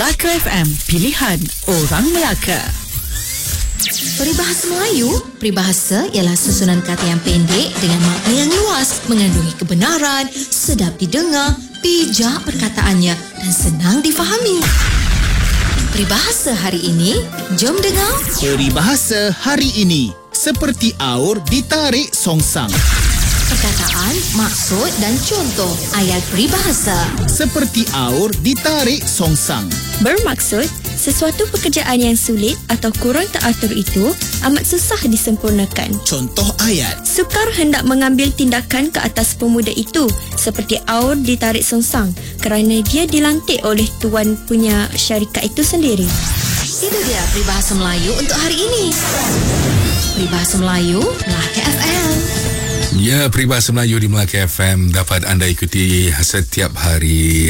Melaka FM, pilihan orang Melaka. Peribahasa Melayu. Peribahasa ialah susunan kata yang pendek dengan makna yang luas, mengandungi kebenaran, sedap didengar, bijak perkataannya dan senang difahami. Peribahasa hari ini, jom dengar. Peribahasa hari ini, seperti aur ditarik songsang. Perkataan, maksud dan contoh ayat peribahasa. Seperti aur ditarik songsang. Bermaksud, sesuatu pekerjaan yang sulit atau kurang teratur itu amat susah disempurnakan. Contoh ayat. Sukar hendak mengambil tindakan ke atas pemuda itu seperti aur ditarik songsang kerana dia dilantik oleh tuan punya syarikat itu sendiri. Itu dia peribahasa Melayu untuk hari ini. Peribahasa Melayu, Melaka FM. Ya, peribahasa Melayu di Melaka FM dapat anda ikuti setiap hari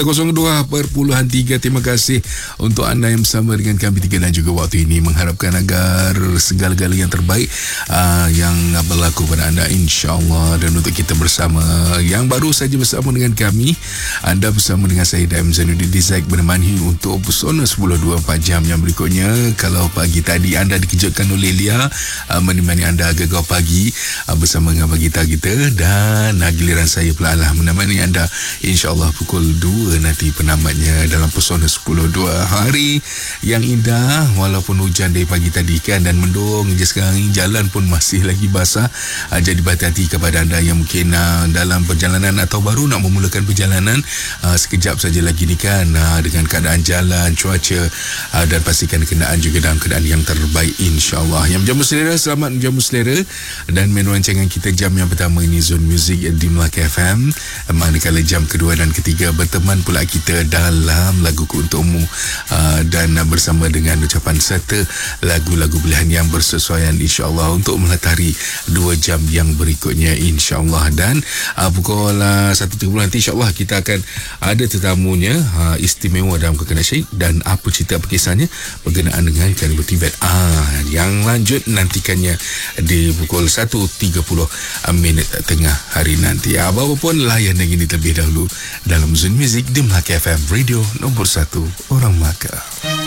102.3. Terima kasih untuk anda yang bersama dengan kami tiga dan juga waktu ini, mengharapkan agar segala-gala yang terbaik yang berlaku pada anda, insyaAllah. Dan untuk kita bersama yang baru saja bersama dengan kami, anda bersama dengan saya Daim Zainuddin Dizaik menemani untuk pesona 10-24 jam yang berikutnya. Kalau pagi tadi anda dikejutkan oleh Lia menemani anda agak-agak pagi bersama dengan Gita kita, dan giliran saya pula lah menemani anda insyaAllah pukul 2 nanti penamatnya dalam pesona 10-2. Hari yang indah walaupun hujan dari pagi tadi kan, dan mendung je sekarang ni, jalan pun masih lagi basah. Jadi berhati-hati kepada anda yang mungkin dalam perjalanan atau baru nak memulakan perjalanan, sekejap saja lagi ni kan, dengan keadaan jalan, cuaca, dan pastikan kenderaan juga dalam keadaan yang terbaik insyaAllah. Yang menjamu selera, selamat menjamu selera, dan menu rancangan kita jam yang pertama ini Zone Music di Melaka FM, manakala jam kedua dan ketiga berteman pula kita dalam lagu-lagu untukmu, dan bersama dengan ucapan serta lagu-lagu pilihan yang bersesuaian insyaAllah untuk melatari 2 jam yang berikutnya insyaAllah. Dan pukul 1.30 nanti insyaAllah kita akan ada tetamunya istimewa dalam Kekena Syed, dan apa cerita apa kisahnya berkenaan dengan Kaliber Tibet. Yang lanjut nantikannya di pukul 1.30 minit tengah hari nanti. Apa-apa pun layan yang ini terlebih dahulu dalam Zone Music di Melaka FM, radio nombor 1 orang Melaka.